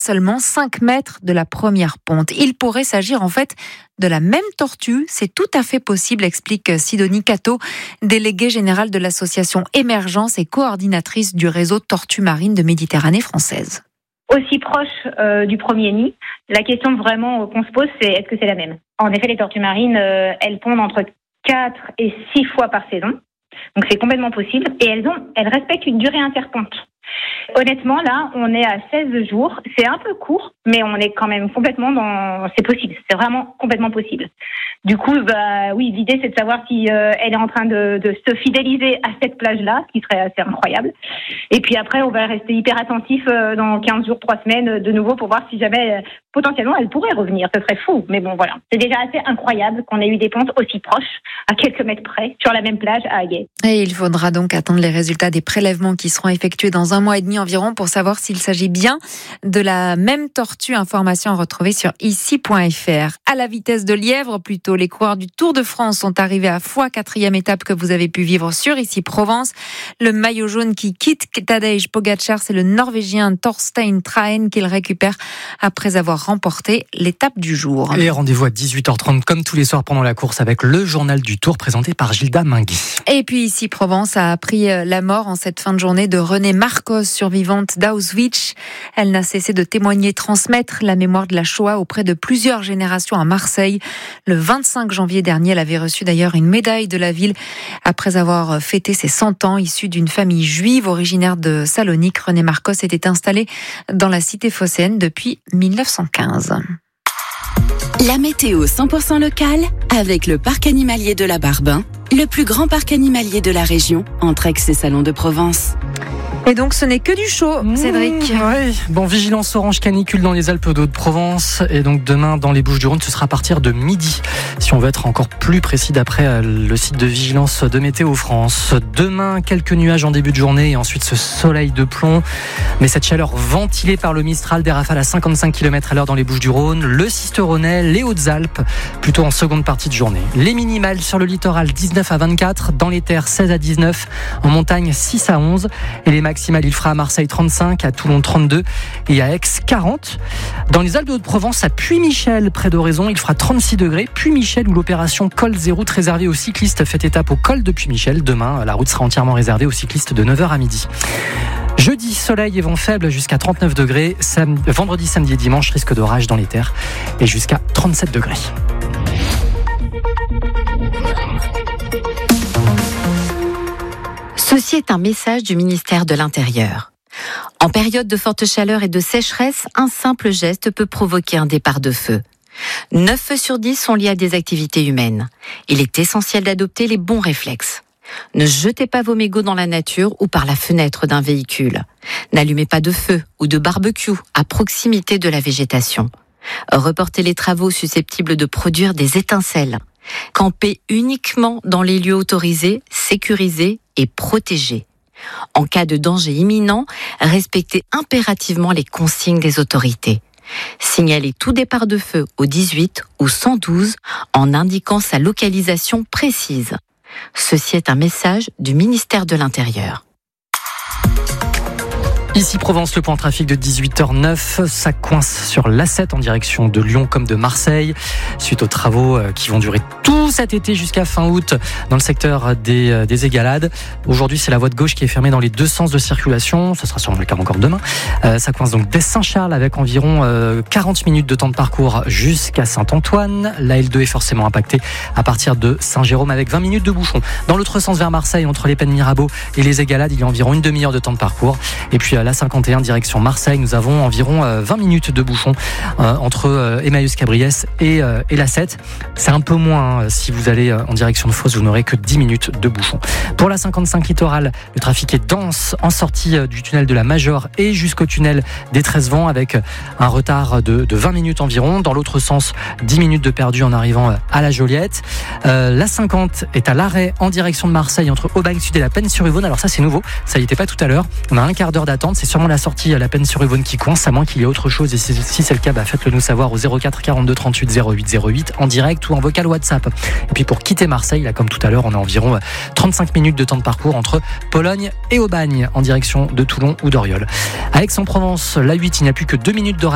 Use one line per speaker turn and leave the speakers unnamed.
seulement 5 mètres de la première ponte. Il pourrait s'agir en fait de la même tortue. C'est tout à fait possible, explique Sidonie Cateau, déléguée générale de l'association Émergence et coordinatrice du réseau Tortues Marines de Méditerranée française.
Aussi proche du premier nid, la question vraiment qu'on se pose, c'est est-ce que c'est la même ? En effet, les tortues marines, elles pondent entre 4 et 6 fois par saison. Donc c'est complètement possible. Et elles respectent une durée interponte. Honnêtement, là, on est à 16 jours. C'est un peu court, mais on est quand même complètement dans... C'est possible. C'est vraiment complètement possible. Du coup, oui, l'idée, c'est de savoir si elle est en train de se fidéliser à cette plage-là, ce qui serait assez incroyable. Et puis après, on va rester hyper attentif dans 15 jours, 3 semaines, de nouveau, pour voir si jamais, potentiellement, elle pourrait revenir. Ce serait fou. Mais bon, voilà. C'est déjà assez incroyable qu'on ait eu des pontes aussi proches, à quelques mètres près, sur la même plage à Aguet.
Et il faudra donc attendre les résultats des prélèvements qui seront effectués dans 1 mois et demi environ pour savoir s'il s'agit bien de la même tortue. Information à retrouver sur ici.fr. À la vitesse de lièvre, plutôt, les coureurs du Tour de France sont arrivés à Foix, 4e étape que vous avez pu vivre sur Ici Provence. Le maillot jaune qui quitte Tadej Pogačar, c'est le Norvégien Thorstein Trahen qu'il récupère après avoir remporté l'étape du jour.
Et rendez-vous à 18h30 comme tous les soirs pendant la course avec le journal du Tour présenté par Gilda Mingui.
Et puis Ici Provence a appris la mort en cette fin de journée de Renée Marcos, survivante d'Auschwitz. Elle n'a cessé de témoigner, transmettre la mémoire de la Shoah auprès de plusieurs générations à Marseille. Le 25 janvier dernier, elle avait reçu d'ailleurs une médaille de la ville après avoir fêté ses 100 ans. Issue d'une famille juive originaire de Salonique, Renée Marcos était installée dans la cité phocéenne depuis 1915.
La météo 100% locale avec le parc animalier de la Barbin, le plus grand parc animalier de la région, entre Aix et Salon de Provence.
Et donc ce n'est que du chaud, Cédric.
Oui, bon, vigilance orange canicule dans les Alpes d'Haute-Provence et donc demain dans les Bouches-du-Rhône, ce sera à partir de midi. Si on veut être encore plus précis d'après le site de vigilance de Météo France. Demain, quelques nuages en début de journée et ensuite ce soleil de plomb. Mais cette chaleur ventilée par le Mistral, des rafales à 55 km/h dans les Bouches-du-Rhône, le Cisteronnais, les Hautes-Alpes, plutôt en seconde partie de journée. Les minimales sur le littoral 19 à 24, dans les terres 16 à 19, en montagne 6 à 11 et les maximales il fera à Marseille 35, à Toulon 32 et à Aix 40. Dans les Alpes de Haute-Provence, à Puy-Michel, près d'Oraison, il fera 36 degrés. Puy-Michel où l'opération Col des routes réservée aux cyclistes fait étape au col de Puy-Michel. Demain, la route sera entièrement réservée aux cyclistes de 9h à midi. Jeudi, soleil et vent faible jusqu'à 39 degrés. Vendredi, samedi et dimanche, risque d'orage dans les terres et jusqu'à 37 degrés.
Ceci est un message du ministère de l'Intérieur. En période de forte chaleur et de sécheresse, un simple geste peut provoquer un départ de feu. 9 feux sur 10 sont liés à des activités humaines. Il est essentiel d'adopter les bons réflexes. Ne jetez pas vos mégots dans la nature ou par la fenêtre d'un véhicule. N'allumez pas de feu ou de barbecue à proximité de la végétation. Reportez les travaux susceptibles de produire des étincelles. Campez uniquement dans les lieux autorisés, sécurisés et protégés. En cas de danger imminent, respectez impérativement les consignes des autorités. Signalez tout départ de feu au 18 ou 112 en indiquant sa localisation précise. Ceci est un message du ministère de l'Intérieur.
Ici Provence, le point trafic de 18h09, ça coince sur l'A7 en direction de Lyon comme de Marseille, suite aux travaux qui vont durer tout cet été jusqu'à fin août dans le secteur des Égalades. Aujourd'hui, c'est la voie de gauche qui est fermée dans les deux sens de circulation, ce sera sûrement le cas encore demain. Ça coince donc dès Saint-Charles avec environ 40 minutes de temps de parcours jusqu'à Saint-Antoine. La L2 est forcément impactée à partir de Saint-Jérôme avec 20 minutes de bouchon. Dans l'autre sens vers Marseille, entre les Pennes Mirabeau et les Égalades, il y a environ une demi-heure de temps de parcours. Et puis la 51 direction Marseille, nous avons environ 20 minutes de bouchon entre Emmaüs-Cabriès et la 7. C'est un peu moins si vous allez en direction de Fos, vous n'aurez que 10 minutes de bouchon. Pour la 55 littorale, le trafic est dense en sortie du tunnel de la Major et jusqu'au tunnel des 13 Vents avec un retard de 20 minutes environ. Dans l'autre sens, 10 minutes de perdu en arrivant à la Joliette. La 50 est à l'arrêt en direction de Marseille entre Aubagne Sud et la Penne-sur-Yvonne. Alors ça c'est nouveau, ça y était pas tout à l'heure. On a un quart d'heure d'attente, c'est sûrement la sortie à la Penne-sur-Yvonne qui coince, à moins qu'il y ait autre chose. Et si c'est le cas, faites-le nous savoir au 04 42 38 08 08 en direct ou en vocal WhatsApp. Et puis pour quitter Marseille, là comme tout à l'heure, on a environ 35 minutes de temps de parcours entre Pologne et Aubagne en direction de Toulon ou d'Oriol. À Aix-en-Provence, la 8, il n'y a plus que 2 minutes de